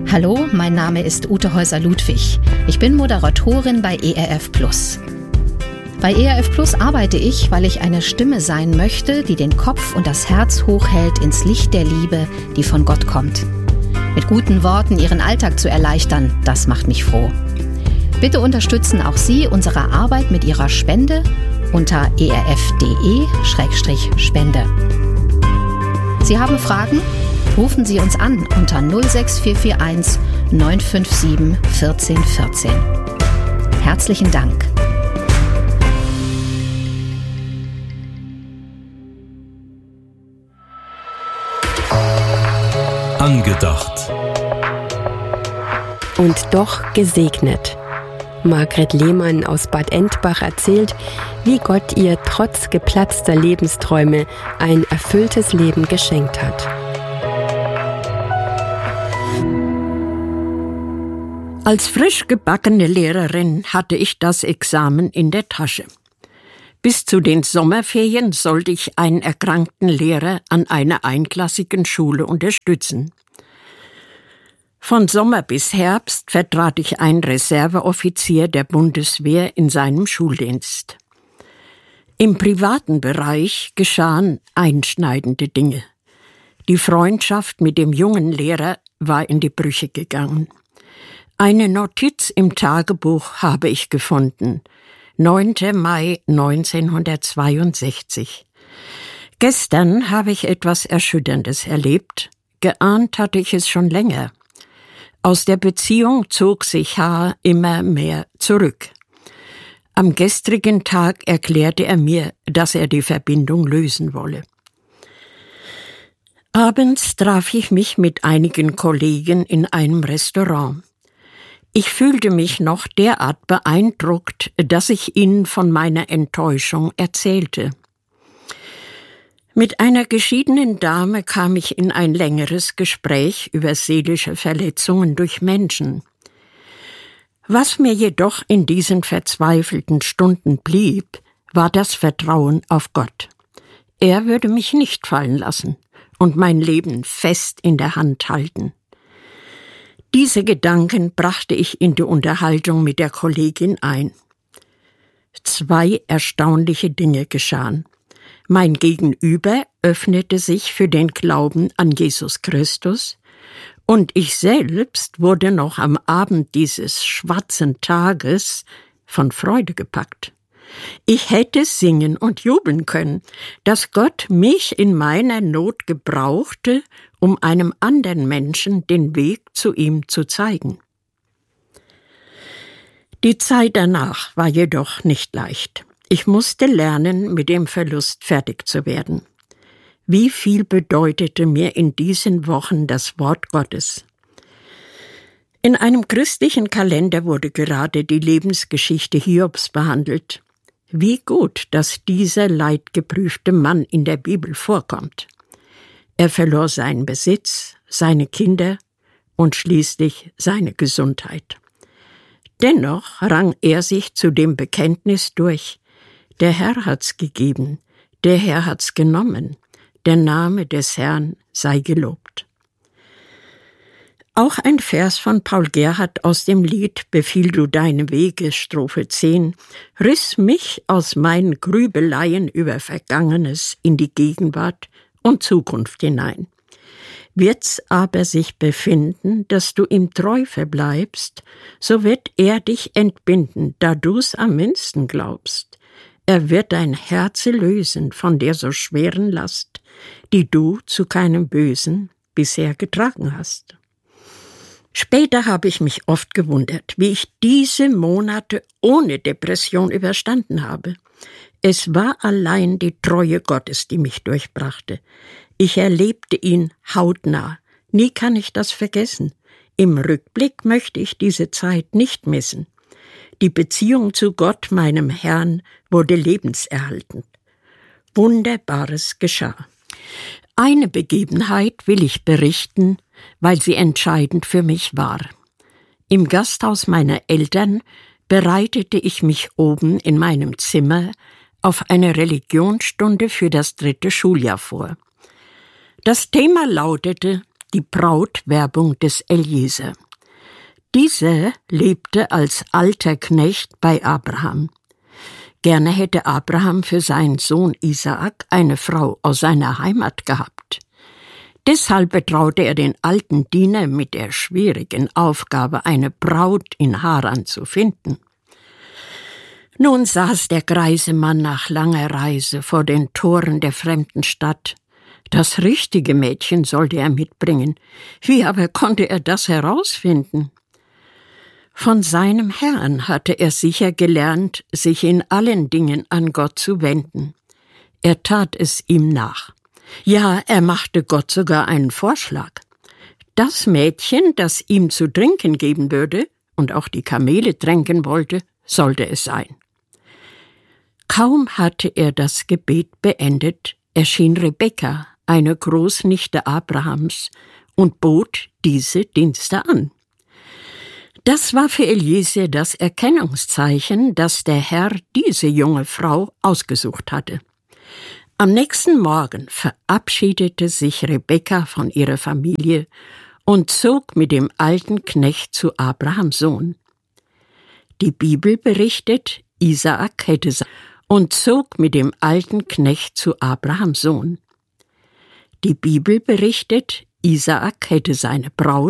Hallo, mein Name ist Ute Häuser-Ludwig. Ich bin Moderatorin bei ERF Plus. Bei ERF Plus arbeite ich, weil ich eine Stimme sein möchte, die den Kopf und das Herz hochhält ins Licht der Liebe, die von Gott kommt. Mit guten Worten Ihren Alltag zu erleichtern, das macht mich froh. Bitte unterstützen auch Sie unsere Arbeit mit Ihrer Spende unter erf.de/spende. Sie haben Fragen? Rufen Sie uns an unter 06441 957 1414. Herzlichen Dank. Angedacht. Und doch gesegnet. Margret Lehmann aus Bad Endbach erzählt, wie Gott ihr trotz geplatzter Lebensträume ein erfülltes Leben geschenkt hat. Als frisch gebackene Lehrerin hatte ich das Examen in der Tasche. Bis zu den Sommerferien sollte ich einen erkrankten Lehrer an einer einklassigen Schule unterstützen. Von Sommer bis Herbst vertrat ich einen Reserveoffizier der Bundeswehr in seinem Schuldienst. Im privaten Bereich geschahen einschneidende Dinge. Die Freundschaft mit dem jungen Lehrer war in die Brüche gegangen. Eine Notiz im Tagebuch habe ich gefunden. 9. Mai 1962. Gestern habe ich etwas Erschütterndes erlebt. Geahnt hatte ich es schon länger. Aus der Beziehung zog sich H. immer mehr zurück. Am gestrigen Tag erklärte er mir, dass er die Verbindung lösen wolle. Abends traf ich mich mit einigen Kollegen in einem Restaurant. Ich fühlte mich noch derart beeindruckt, dass ich ihnen von meiner Enttäuschung erzählte. Mit einer geschiedenen Dame kam ich in ein längeres Gespräch über seelische Verletzungen durch Menschen. Was mir jedoch in diesen verzweifelten Stunden blieb, war das Vertrauen auf Gott. Er würde mich nicht fallen lassen und mein Leben fest in der Hand halten. Diese Gedanken brachte ich in die Unterhaltung mit der Kollegin ein. 2 erstaunliche Dinge geschahen. Mein Gegenüber öffnete sich für den Glauben an Jesus Christus und ich selbst wurde noch am Abend dieses schwarzen Tages von Freude gepackt. Ich hätte singen und jubeln können, dass Gott mich in meiner Not gebrauchte, um einem anderen Menschen den Weg zu ihm zu zeigen. Die Zeit danach war jedoch nicht leicht. Ich musste lernen, mit dem Verlust fertig zu werden. Wie viel bedeutete mir in diesen Wochen das Wort Gottes? In einem christlichen Kalender wurde gerade die Lebensgeschichte Hiobs behandelt. Wie gut, dass dieser leidgeprüfte Mann in der Bibel vorkommt. Er verlor seinen Besitz, seine Kinder und schließlich seine Gesundheit. Dennoch rang er sich zu dem Bekenntnis durch: Der Herr hat's gegeben, der Herr hat's genommen, der Name des Herrn sei gelobt. Auch ein Vers von Paul Gerhardt aus dem Lied »Befiehl du deine Wege«, Strophe 10, riss mich aus meinen Grübeleien über Vergangenes in die Gegenwart und Zukunft hinein. Wird's aber sich befinden, dass du ihm treu verbleibst, so wird er dich entbinden, da du's am mindesten glaubst. Er wird dein Herze lösen von der so schweren Last, die du zu keinem Bösen bisher getragen hast. Später habe ich mich oft gewundert, wie ich diese Monate ohne Depression überstanden habe. Es war allein die Treue Gottes, die mich durchbrachte. Ich erlebte ihn hautnah. Nie kann ich das vergessen. Im Rückblick möchte ich diese Zeit nicht missen. Die Beziehung zu Gott, meinem Herrn, wurde lebenserhaltend. Wunderbares geschah. Eine Begebenheit will ich berichten, weil sie entscheidend für mich war. Im Gasthaus meiner Eltern bereitete ich mich oben in meinem Zimmer auf eine Religionsstunde für das 3. Schuljahr vor. Das Thema lautete die Brautwerbung des Eliezer. Dieser lebte als alter Knecht bei Abraham. Gerne hätte Abraham für seinen Sohn Isaak eine Frau aus seiner Heimat gehabt. Deshalb betraute er den alten Diener mit der schwierigen Aufgabe, eine Braut in Haran zu finden. Nun saß der greise Mann nach langer Reise vor den Toren der fremden Stadt. Das richtige Mädchen sollte er mitbringen. Wie aber konnte er das herausfinden? Von seinem Herrn hatte er sicher gelernt, sich in allen Dingen an Gott zu wenden. Er tat es ihm nach. Ja, er machte Gott sogar einen Vorschlag. Das Mädchen, das ihm zu trinken geben würde und auch die Kamele tränken wollte, sollte es sein. Kaum hatte er das Gebet beendet, erschien Rebekka, eine Großnichte Abrahams, und bot diese Dienste an. Das war für Eliezer das Erkennungszeichen, dass der Herr diese junge Frau ausgesucht hatte. Am nächsten Morgen verabschiedete sich Rebekka von ihrer Familie und zog mit dem alten Knecht zu Abrahams Sohn. Die Bibel berichtet, Isaak hätte und zog mit dem alten Knecht zu Abrahams Sohn. Die Bibel berichtet, Isaak hätte seine Braut